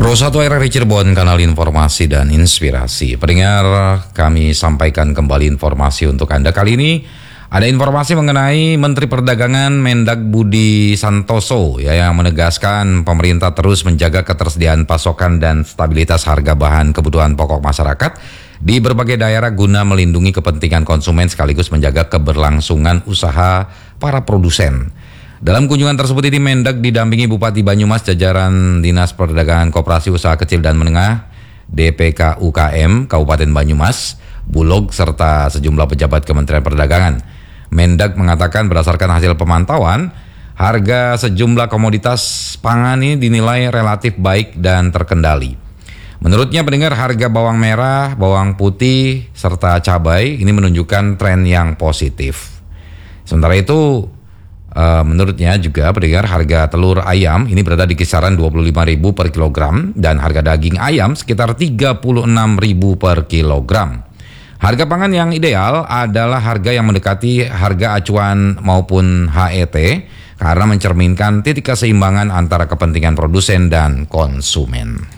Pro 1 RRI Cirebon, kanal informasi dan inspirasi. Pendengar, kami sampaikan kembali informasi untuk Anda. Kali ini ada informasi mengenai Menteri Perdagangan Mendag Budi Santoso yang menegaskan pemerintah terus menjaga ketersediaan pasokan dan stabilitas harga bahan kebutuhan pokok masyarakat di berbagai daerah guna melindungi kepentingan konsumen sekaligus menjaga keberlangsungan usaha para produsen. Dalam kunjungan tersebut ini Mendag didampingi Bupati Banyumas, jajaran Dinas Perdagangan Koperasi Usaha Kecil dan Menengah DPK UKM Kabupaten Banyumas, Bulog serta sejumlah pejabat Kementerian Perdagangan. Mendag mengatakan berdasarkan hasil pemantauan, harga sejumlah komoditas pangan ini dinilai relatif baik dan terkendali. Menurutnya pendengar, harga bawang merah, bawang putih serta cabai ini menunjukkan tren yang positif. Sementara itu menurutnya juga pendengar, harga telur ayam ini berada di kisaran 25.000 per kilogram dan harga daging ayam sekitar 36.000 per kilogram. Harga pangan yang ideal adalah harga yang mendekati harga acuan maupun HET karena mencerminkan titik keseimbangan antara kepentingan produsen dan konsumen.